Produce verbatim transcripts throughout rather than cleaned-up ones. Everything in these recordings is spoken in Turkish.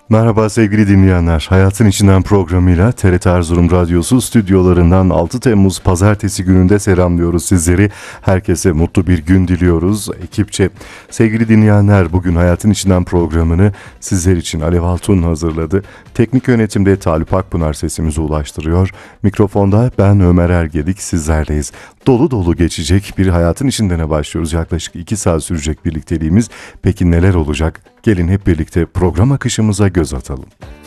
Merhaba sevgili dinleyenler. Hayatın İçinden programıyla T R T Erzurum Radyosu stüdyolarından altı Temmuz Pazartesi gününde selamlıyoruz sizleri. Herkese mutlu bir gün diliyoruz ekipçe. Sevgili dinleyenler, bugün Hayatın İçinden programını sizler için Alev Altun hazırladı. Teknik yönetimde Talip Akpınar sesimizi ulaştırıyor. Mikrofonda ben Ömer Ergedik, sizlerleyiz. Dolu dolu geçecek bir Hayatın İçinden'e başlıyoruz. Yaklaşık iki saat sürecek birlikteliğimiz. Peki neler olacak? Gelin hep birlikte program akışımıza göz atalım.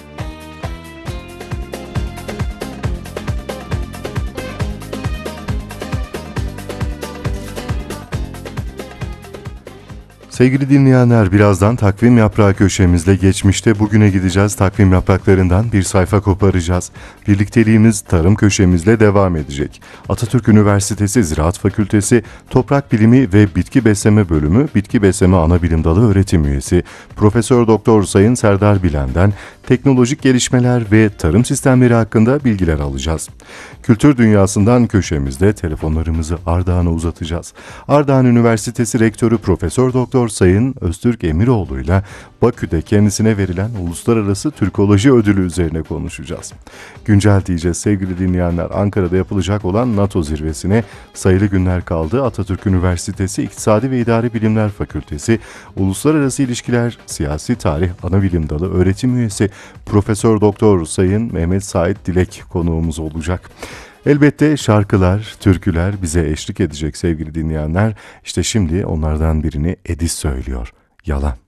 Sevgili dinleyenler, birazdan takvim yaprağı köşemizle geçmişte bugüne gideceğiz. Takvim yapraklarından bir sayfa koparacağız. Birlikteliğimiz tarım köşemizle devam edecek. Atatürk Üniversitesi Ziraat Fakültesi Toprak Bilimi ve Bitki Besleme Bölümü Bitki Besleme Anabilim Dalı öğretim üyesi Profesör Doktor Sayın Serdar Bilen'den teknolojik gelişmeler ve tarım sistemleri hakkında bilgiler alacağız. Kültür dünyasından köşemizde telefonlarımızı Ardahan'a uzatacağız. Ardahan Üniversitesi Rektörü Profesör Doktor Sayın Öztürk Emiroğlu ile Bakü'de kendisine verilen Uluslararası Türkoloji Ödülü üzerine konuşacağız. Güncel diyeceğiz sevgili dinleyenler. Ankara'da yapılacak olan NATO zirvesine sayılı günler kaldı. Atatürk Üniversitesi İktisadi ve İdari Bilimler Fakültesi Uluslararası İlişkiler Siyasi Tarih Anabilim Dalı öğretim üyesi Profesör Doktor Sayın Mehmet Said Dilek konuğumuz olacak. Elbette şarkılar, türküler bize eşlik edecek sevgili dinleyenler. İşte şimdi onlardan birini Edis söylüyor. Yalan.